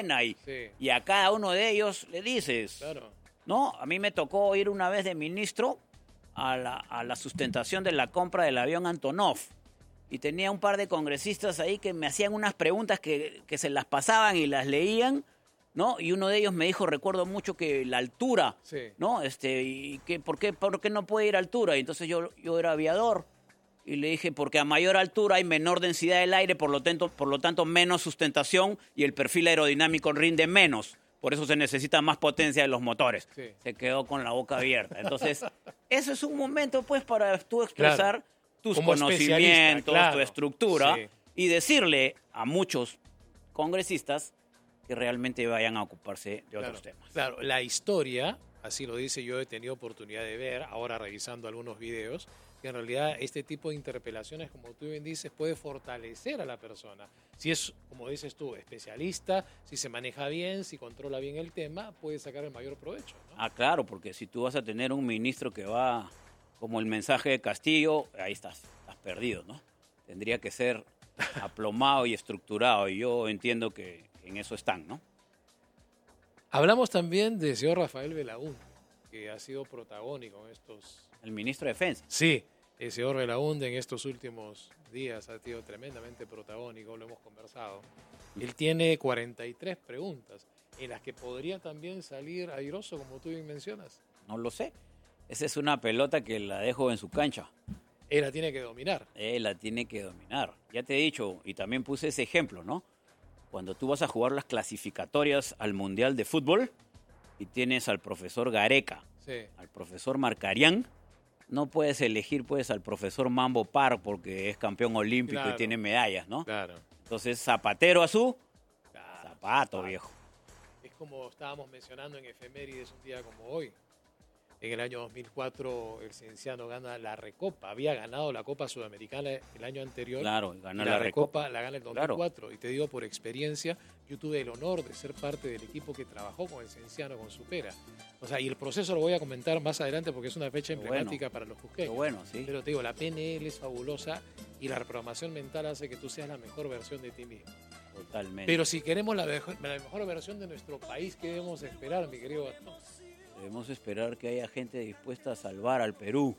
buena y a cada uno de ellos le dices. Claro. No, a mí me tocó ir una vez de ministro a la sustentación de la compra del avión Antonov. Y tenía un par de congresistas ahí que me hacían unas preguntas que se las pasaban y las leían, ¿no? Y uno de ellos me dijo, recuerdo mucho que la altura, ¿no? Y que ¿por qué no puede ir a altura? Y entonces yo era aviador y le dije, porque a mayor altura hay menor densidad del aire, por lo tanto menos sustentación y el perfil aerodinámico rinde menos. Por eso se necesita más potencia de los motores. Sí. Se quedó con la boca abierta. Entonces, eso es un momento, pues, para tú expresar tus conocimientos, tu estructura, y decirle a muchos congresistas que realmente vayan a ocuparse de otros temas. Claro, la historia, así lo dice, yo he tenido oportunidad de ver, ahora revisando algunos videos, que en realidad este tipo de interpelaciones, como tú bien dices, puede fortalecer a la persona. Si es, como dices tú, especialista, si se maneja bien, si controla bien el tema, puede sacar el mayor provecho, ¿no? Claro, porque si tú vas a tener un ministro que va como el mensaje de Castillo, ahí estás perdido, ¿no? Tendría que ser aplomado y estructurado, y yo entiendo que en eso están, ¿no? Hablamos también del señor Rafael Belaúnde, que ha sido protagónico en estos... El ministro de Defensa. Sí, el señor Belaúnde en estos últimos días ha sido tremendamente protagónico, lo hemos conversado. Él tiene 43 preguntas, en las que podría también salir airoso, como tú bien mencionas. No lo sé. Esa es una pelota que la dejo en su cancha. Él la tiene que dominar. Él la tiene que dominar. Ya te he dicho, y también puse ese ejemplo, ¿no? Cuando tú vas a jugar las clasificatorias al Mundial de Fútbol y tienes al profesor Gareca, al profesor Marcarián, no puedes elegir pues al profesor Mambo Par porque es campeón olímpico y tiene medallas, ¿no? Claro. Entonces, zapatero a su zapato, viejo. Es como estábamos mencionando en efemérides un día como hoy. En el año 2004 el Cienciano gana la Recopa. Había ganado la Copa Sudamericana el año anterior. Claro, ganó la Recopa. La gana el 2004. Claro. Y te digo por experiencia, yo tuve el honor de ser parte del equipo que trabajó con el Cienciano, con Supera. O sea, y el proceso lo voy a comentar más adelante porque es una fecha emblemática para los cusqueños. Bueno, sí. Pero te digo, la PNL es fabulosa y la reprogramación mental hace que tú seas la mejor versión de ti mismo. Totalmente. Pero si queremos la mejor versión de nuestro país, ¿qué debemos esperar, mi querido Gastón? Debemos esperar que haya gente dispuesta a salvar al Perú,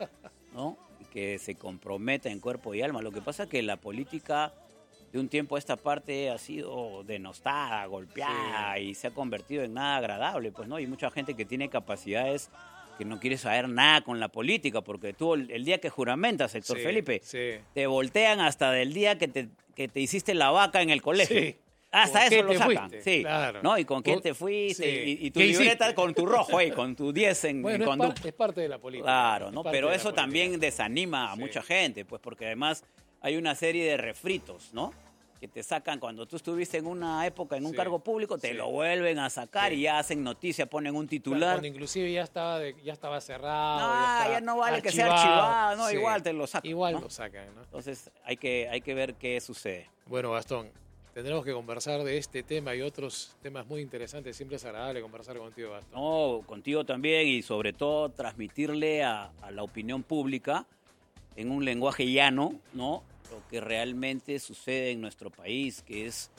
¿no? Y que se comprometa en cuerpo y alma. Lo que pasa es que la política de un tiempo a esta parte ha sido denostada, golpeada y se ha convertido en nada agradable, pues, ¿no? Hay mucha gente que tiene capacidades que no quiere saber nada con la política, porque tú el día que juramentas, Héctor Felipe, te voltean hasta del día que te hiciste la vaca en el colegio. Sí. Hasta eso lo sacan. Sí. Claro. ¿No? ¿Y con quién te fuiste? Sí. Y tu libreta con tu rojo ahí, con tu 10 en conducta. Es parte de la política. Claro, ¿no? Pero eso también desanima a mucha gente, pues porque además hay una serie de refritos, ¿no? Que te sacan cuando tú estuviste en una época en un cargo público, te lo vuelven a sacar y ya hacen noticia, ponen un titular. Cuando inclusive ya estaba cerrado. Ya no vale que sea archivado, no, igual te lo sacan. Igual ¿no? lo sacan, ¿no? Entonces hay que ver qué sucede. Bueno, Gastón, tendremos que conversar de este tema y otros temas muy interesantes. Siempre es agradable conversar contigo, Gastón. No, contigo también y sobre todo transmitirle a la opinión pública en un lenguaje llano, ¿no? Lo que realmente sucede en nuestro país, que es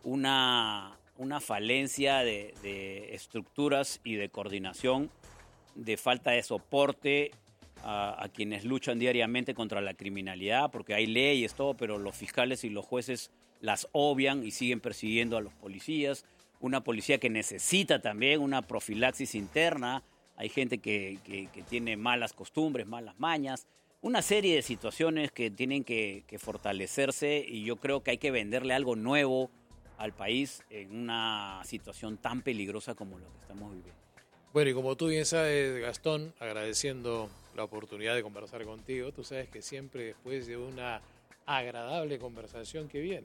una falencia de estructuras y de coordinación, de falta de soporte a quienes luchan diariamente contra la criminalidad, porque hay leyes, todo, pero los fiscales y los jueces las obvian y siguen persiguiendo a los policías. Una policía que necesita también una profilaxis interna. Hay gente que tiene malas costumbres, malas mañas. Una serie de situaciones que tienen que fortalecerse y yo creo que hay que venderle algo nuevo al país en una situación tan peligrosa como la que estamos viviendo. Bueno, y como tú bien sabes, Gastón, agradeciendo la oportunidad de conversar contigo, tú sabes que siempre después de una agradable conversación que viene.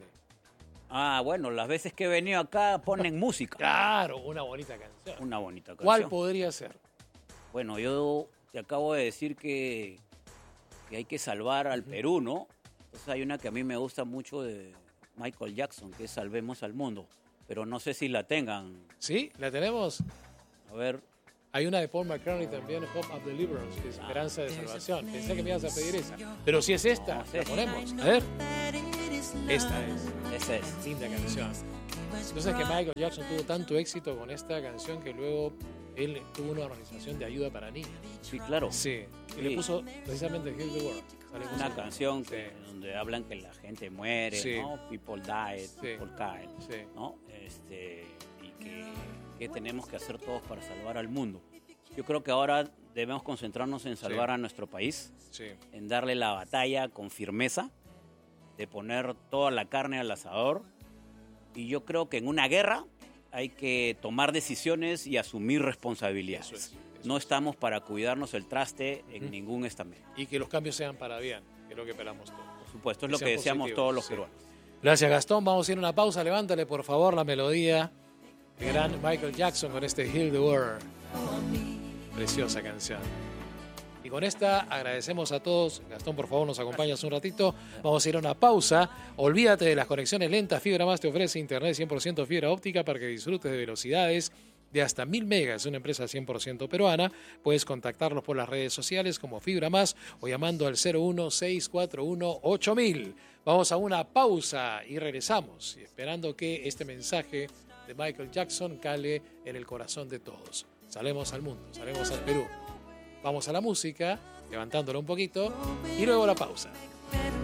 Bueno, las veces que he venido acá ponen música. Claro, una bonita canción. Una bonita canción. ¿Cuál podría ser? Bueno, yo te acabo de decir que hay que salvar al Perú, ¿no? Entonces hay una que a mí me gusta mucho de Michael Jackson, que es Salvemos al Mundo, pero no sé si la tengan. ¿Sí? ¿La tenemos? A ver. Hay una de Paul McCartney también, Hope of Deliverance, que es Esperanza de Salvación. Pensé que me ibas a pedir esa. Pero si es esta, la ponemos. A ver. Esta es. Esa es. Linda canción. Entonces que Michael Jackson tuvo tanto éxito con esta canción que luego él tuvo una organización de ayuda para niños. Sí, claro. Sí. Y Sí. le puso precisamente Heal the World. Una canción Sí. donde hablan que la gente muere, Sí. ¿no? People die, people die, Sí. ¿no? Y que tenemos que hacer todos para salvar al mundo. Yo creo que ahora debemos concentrarnos en salvar a nuestro país, Sí. en darle la batalla con firmeza, de poner toda la carne al asador. Y yo creo que en una guerra hay que tomar decisiones y asumir responsabilidades. Eso No estamos para cuidarnos el traste en ningún estamento. Y que los cambios sean para bien, que es lo que esperamos todos. Por supuesto, es Que lo que sean deseamos positivos, todos los sí. peruanos. Gracias, Gastón. Vamos a ir a una pausa. Levántale, por favor, la melodía de gran Michael Jackson con este Heal the World. Preciosa canción. Y con esta agradecemos a todos. Gastón, por favor, nos acompañas un ratito. Vamos a ir a una pausa. Olvídate de las conexiones lentas. Fibra Más te ofrece internet 100% fibra óptica para que disfrutes de velocidades de hasta 1000 megas. Es una empresa 100% peruana. Puedes contactarlos por las redes sociales como Fibra Más o llamando al 016418000. Vamos a una pausa y regresamos, esperando que este mensaje de Michael Jackson cale en el corazón de todos. Salemos al mundo, salemos al Perú. Vamos a la música, levantándolo un poquito, y luego la pausa.